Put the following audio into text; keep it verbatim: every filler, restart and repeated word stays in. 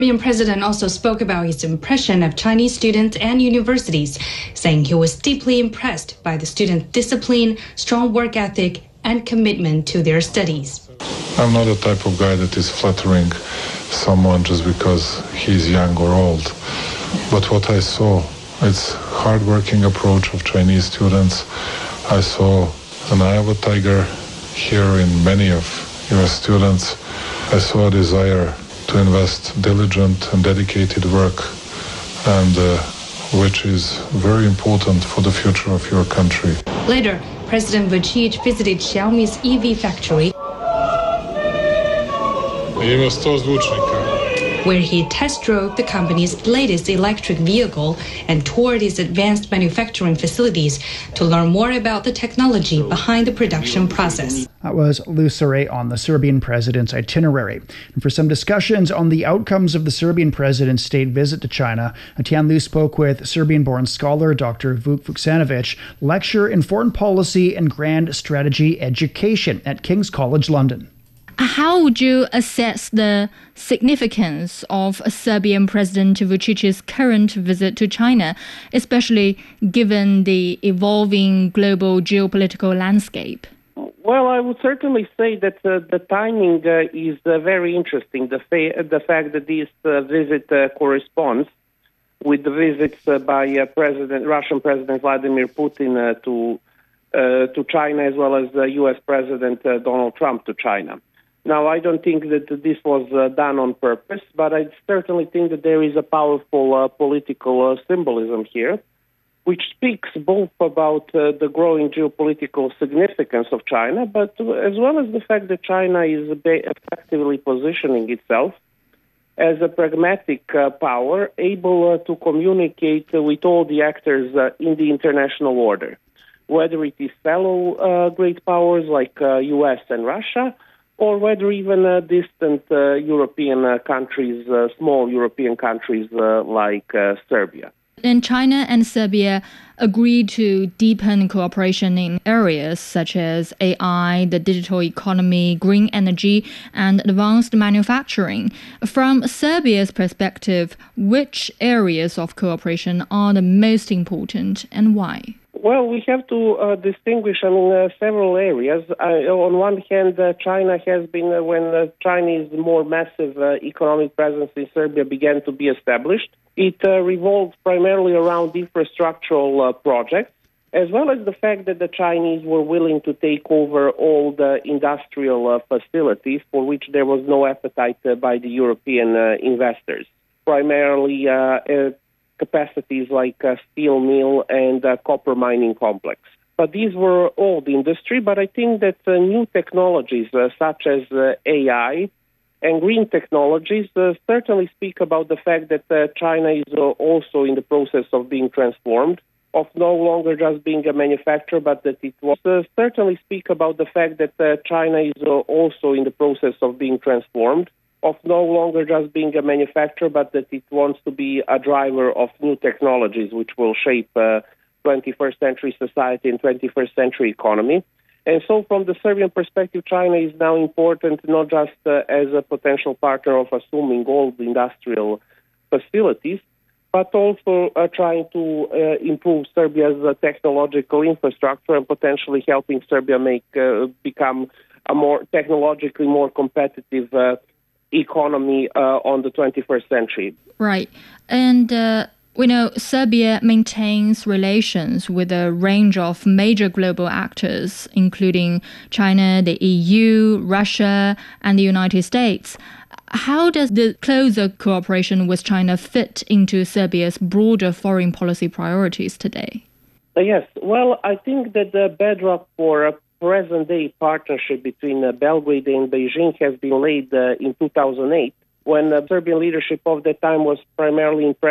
Serbian president also spoke about his impression of Chinese students and universities, saying he was deeply impressed by the students' discipline, strong work ethic, and commitment to their studies. I'm not the type of guy that is flattering someone just because he's young or old. But what I saw, it's hard-working approach of Chinese students. I saw an eye of a tiger here in many of your students. I saw a desire to invest diligent and dedicated work, and uh, which is very important for the future of your country. Later, President Vučić visited Xiaomi's E V factory, where he test drove the company's latest electric vehicle and toured its advanced manufacturing facilities to learn more about the technology behind the production process. That was Lucere on the Serbian president's itinerary. And for some discussions on the outcomes of the Serbian president's state visit to China, Tian Lu spoke with Serbian-born scholar Doctor Vuk Vuksanovic, lecturer in foreign policy and grand strategy education at King's College London. How would you assess the significance of Serbian President Vučić's current visit to China, especially given the evolving global geopolitical landscape? Well, I would certainly say that uh, the timing uh, is uh, very interesting. The, fa- the fact that this uh, visit uh, corresponds with the visits uh, by uh, President, Russian President Vladimir Putin uh, to uh, to China, as well as uh, U S President uh, Donald Trump to China. Now, I don't think that this was uh, done on purpose, but I certainly think that there is a powerful uh, political uh, symbolism here, which speaks both about uh, the growing geopolitical significance of China, but as well as the fact that China is effectively positioning itself as a pragmatic uh, power, able uh, to communicate uh, with all the actors uh, in the international order, whether it is fellow uh, great powers like uh, U S and Russia, or whether even uh, distant uh, European uh, countries, uh, small European countries uh, like uh, Serbia. And China and Serbia agreed to deepen cooperation in areas such as A I, the digital economy, green energy, and advanced manufacturing. From Serbia's perspective, which areas of cooperation are the most important and why? Well, we have to uh, distinguish among uh, several areas. Uh, on one hand, uh, China has been, uh, when uh, Chinese more massive uh, economic presence in Serbia began to be established, it uh, revolved primarily around infrastructural uh, projects, as well as the fact that the Chinese were willing to take over all the industrial uh, facilities for which there was no appetite uh, by the European uh, investors, primarily uh, uh, capacities like uh, steel mill and uh, copper mining complex. But these were old industry, but I think that uh, new technologies uh, such as uh, A I and green technologies uh, certainly speak about the fact that uh, China is uh, also in the process of being transformed, of no longer just being a manufacturer, but that it was uh, certainly speak about the fact that uh, China is uh, also in the process of being transformed, of no longer just being a manufacturer, but that it wants to be a driver of new technologies which will shape uh, twenty-first century society and twenty-first century economy. And so from the Serbian perspective, China is now important not just uh, as a potential partner of assuming all the industrial facilities, but also uh, trying to uh, improve Serbia's uh, technological infrastructure and potentially helping Serbia make uh, become a more technologically more competitive uh, economy uh, on the twenty-first century. Right. And uh, we know Serbia maintains relations with a range of major global actors, including China, the E U, Russia, and the United States. How does the closer cooperation with China fit into Serbia's broader foreign policy priorities today? Uh, yes. Well, I think that the bedrock for a present-day partnership between uh, Belgrade and Beijing has been laid uh, in two thousand eight, when the Serbian leadership of that time was primarily impressed